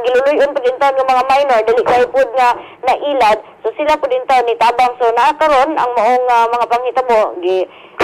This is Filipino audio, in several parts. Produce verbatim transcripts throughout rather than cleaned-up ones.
giluluyon po din taon ng mga minor, dali kayo po nga nailad. So sila po din taon ni tabang. So nakaroon ang maong uh, mga panghitabo, gi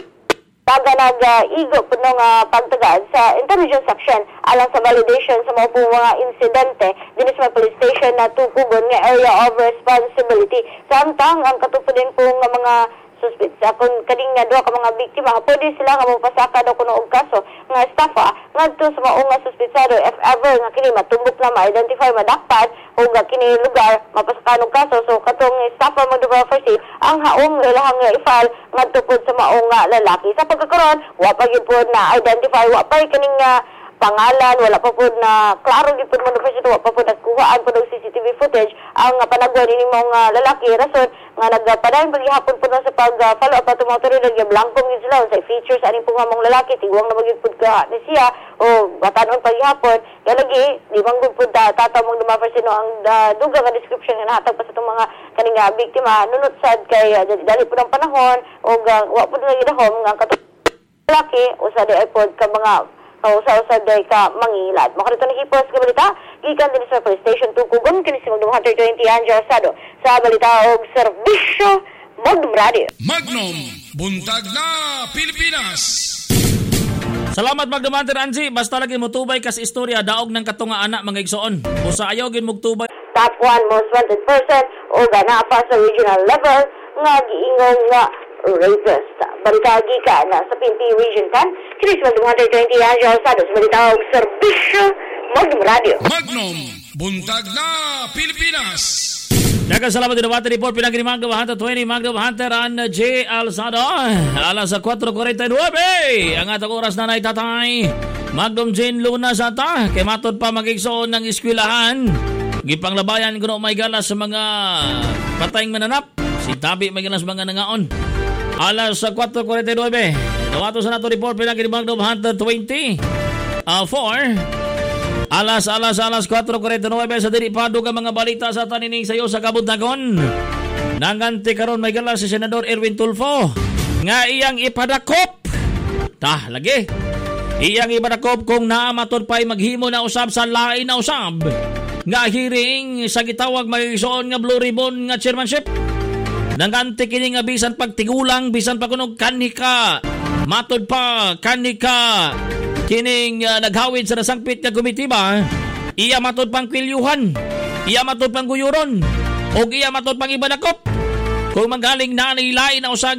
taga nag-igo po ng uh, pagtagad sa intelligence section alang sa validation sa mga po mga insidente din sa police station na tukugon nga area of responsibility. Samtang ang katupo din po ng mga suspect sa kung kaning nga duha ka mga biktima pwede sila nga mapasaka daw kuno og kaso nga estafa ngadto sa mga nga suspetsado if ever nga kini matumbok na ma-identify madakpan o nga kini lugar mapasaka og kaso. So katong estafa mo duha first ang haong ilahang nga i-file ngadto pod sa maong nga lalaki. Sa pagkakaroon wa pa gyud pod na identify wa pa kining nga pangalan, wala pa po na klaro gid pud mo na first wa pa po nagkuhaan po ng C C T V footage ang uh, panagwa ni mga lalaki rason nga nagpadayon paghihapon po na sa pag uh, follow up ato mga otoridad nga blanco gid sila sa features ani po nga mong lalaki tigwang na magid pud ka ni siya o batanon paghihapon kaya lagi di man gud pud tataw mong dumaffer sino ang uh, dugang nga description nga nahatag pa sa itong mga kaning uh, biktima nunot sad kay uh, dali po ng panahon o uh, wa pud nga gidahom nga katong lalaki o sa di ay pod ka mga kausa-usa day ka mangilad. Makarito ni Hipos ka balita, gikan din sa police station Tukugon, kinisimog one twenty Angel Sado sa balita og serbisyo Magnum Radio. Magnum, buntag na Pilipinas. Salamat Magnum Hunter Angie, basta lagi mo tubay kas istorya daog ng katunga anak mga igsoon. Busa ayaw gin mog tubay. Top one most wanted person o gana pa sa regional level nga giingong nga rapist. Balita gikan na sa Pinti Region ten, Kirisman one twenty Angel Sado sa balita og serbisyo Magnum Radio. Magnum, buntag na Pilipinas. Daghang salamat din naman report pinagin ni Magnum Hunter twenty Magnum Hunter an J. Alzado alas sa four forty-nine ang atong oras na naitatay Magnum Jane Luna sa ta kay matod pa magigsoon ng eskwelahan gipanglabayan kuno may galas sa mga patayng mananap si tabi may galas mga nangaon alas sa four forty-nine nawato sa nato report pinagin ni Magnum Hunter twenty uh, four Alas, alas, alas, four forty-nine sa diripado ka mga balita sa tanining sayo sa kabuntagon. Nanganti karon may galas si Senador Erwin Tulfo nga iyang ipadakop. Tah, lagi. Iyang ipadakop kung naamatod pa'y maghimo na usab sa lain na usab. Nga hearing sa gitawag magigsoon nga Blue Ribbon nga chairmanship. Nanganti kini nga bisan pagtigulang, bisan pagkunog kanika. Matod pa, kanika. Kining uh, naghawid sa nasangpit nga komitiba, iya matod pang kwilyuhan, iya matod pang guyuron, o iya matod pang ibanakop. Kung manggaling na nilain na usag